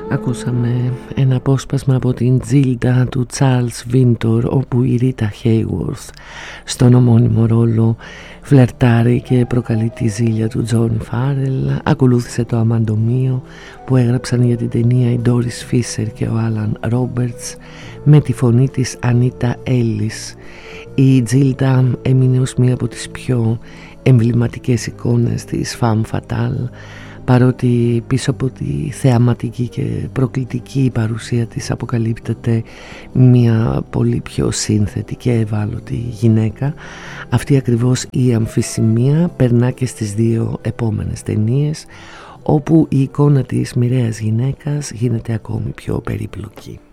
Ακούσαμε ένα απόσπασμα από την Τζίλντα του Charles Wintour, όπου η Ρίτα Hayworth στον ομώνυμο ρόλο φλερτάρει και προκαλεί τη ζήλια του Τζον Φάρελ. Ακολούθησε το αμαντομείο που έγραψαν για την ταινία η Ντόρις Φίσερ και ο Άλαν Ρόμπερτς με τη φωνή της Ανίτα Έλλης. Η Τζίλντα έμεινε ως μία από τις πιο εμβληματικές εικόνες της femme fatale, παρότι πίσω από τη θεαματική και προκλητική παρουσία της αποκαλύπτεται μια πολύ πιο σύνθετη και ευάλωτη γυναίκα. Αυτή ακριβώς η αμφισημία περνά και στις δύο επόμενες ταινίες, όπου η εικόνα της μοιραίας γυναίκας γίνεται ακόμη πιο περίπλοκη.